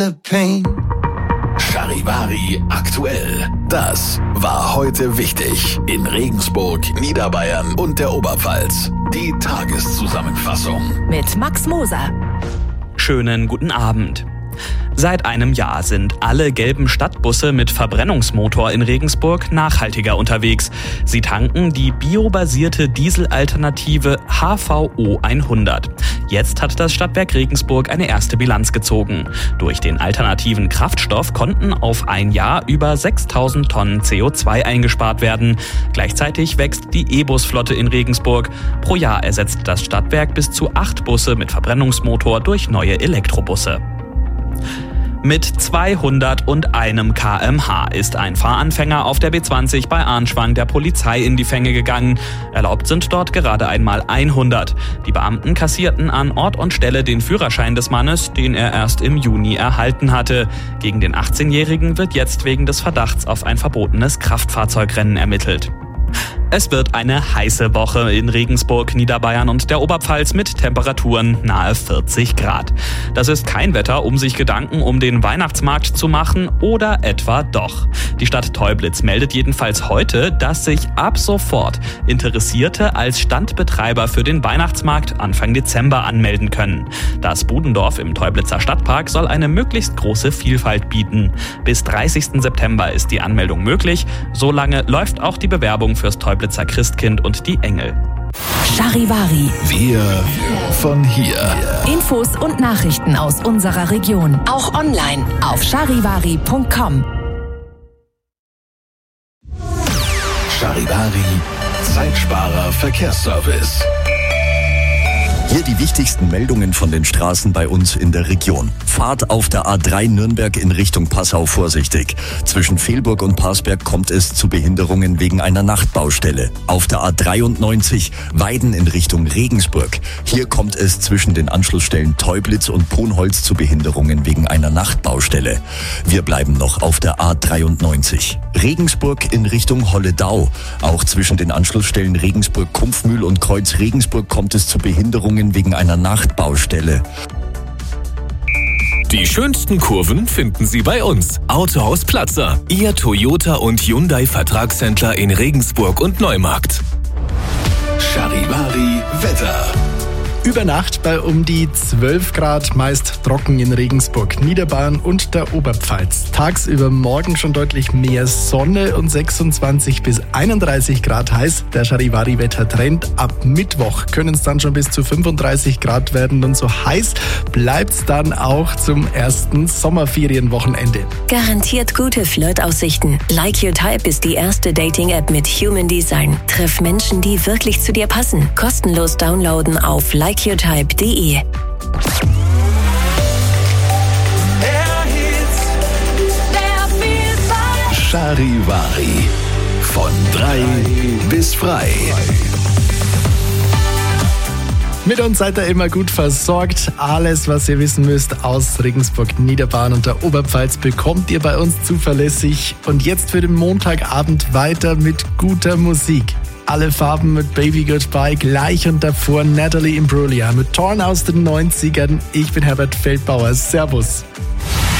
Charivari aktuell. Das war heute wichtig in Regensburg, Niederbayern und der Oberpfalz. Die Tageszusammenfassung mit Max Moser. Schönen guten Abend. Seit einem Jahr sind alle gelben Stadtbusse mit Verbrennungsmotor in Regensburg nachhaltiger unterwegs. Sie tanken die biobasierte Dieselalternative HVO 100. Jetzt hat das Stadtwerk Regensburg eine erste Bilanz gezogen. Durch den alternativen Kraftstoff konnten auf ein Jahr über 6.000 Tonnen CO2 eingespart werden. Gleichzeitig wächst die E-Bus-Flotte in Regensburg. Pro Jahr ersetzt das Stadtwerk bis zu 8 Busse mit Verbrennungsmotor durch neue Elektrobusse. Mit 201 km/h ist ein Fahranfänger auf der B20 bei Arnschwang der Polizei in die Fänge gegangen. Erlaubt sind dort gerade einmal 100. Die Beamten kassierten an Ort und Stelle den Führerschein des Mannes, den er erst im Juni erhalten hatte. Gegen den 18-Jährigen wird jetzt wegen des Verdachts auf ein verbotenes Kraftfahrzeugrennen ermittelt. Es wird eine heiße Woche in Regensburg, Niederbayern und der Oberpfalz mit Temperaturen nahe 40 Grad. Das ist kein Wetter, um sich Gedanken um den Weihnachtsmarkt zu machen, oder etwa doch. Die Stadt Teublitz meldet jedenfalls heute, dass sich ab sofort Interessierte als Standbetreiber für den Weihnachtsmarkt Anfang Dezember anmelden können. Das Budendorf im Teublitzer Stadtpark soll eine möglichst große Vielfalt bieten. Bis 30. September ist die Anmeldung möglich. Solange läuft auch die Bewerbung fürs Teublitzer Christkind und die Engel. Charivari. Wir von hier. Infos und Nachrichten aus unserer Region. Auch online auf charivari.com. Charivari, Zeitsparer Verkehrsservice. Hier die wichtigsten Meldungen von den Straßen bei uns in der Region. Fahrt auf der A3 Nürnberg in Richtung Passau vorsichtig. Zwischen Velburg und Parsberg kommt es zu Behinderungen wegen einer Nachtbaustelle. Auf der A93 Weiden in Richtung Regensburg. Hier kommt es zwischen den Anschlussstellen Teublitz und Ponholz zu Behinderungen wegen einer Nachtbaustelle. Wir bleiben noch auf der A93. Regensburg in Richtung Holledau. Auch zwischen den Anschlussstellen Regensburg-Kumpfmühl und Kreuz Regensburg kommt es zu Behinderungen wegen einer Nachtbaustelle. Die schönsten Kurven finden Sie bei uns. Autohaus Platzer, Ihr Toyota und Hyundai Vertragshändler in Regensburg und Neumarkt. Charivari Wetter. Über Nacht bei um die 12 Grad, meist trocken in Regensburg, Niederbayern und der Oberpfalz. Tagsüber morgen schon deutlich mehr Sonne und 26 bis 31 Grad heiß. Der Charivari-Wettertrend. Ab Mittwoch können es dann schon bis zu 35 Grad werden und so heiß bleibt es dann auch zum ersten Sommerferienwochenende. Garantiert gute Flirtaussichten. Like Your Type ist die erste Dating-App mit Human Design. Treff Menschen, die wirklich zu dir passen. Kostenlos downloaden auf likeyourtype.de. Charivari. Von 3 bis frei. Mit uns seid ihr immer gut versorgt. Alles, was ihr wissen müsst aus Regensburg, Niederbayern und der Oberpfalz, bekommt ihr bei uns zuverlässig. Und jetzt für den Montagabend weiter mit guter Musik. Alle Farben mit Baby Goodbye, gleich und davor Natalie Imbruglia mit Torn aus den 90ern. Ich bin Herbert Feldbauer. Servus.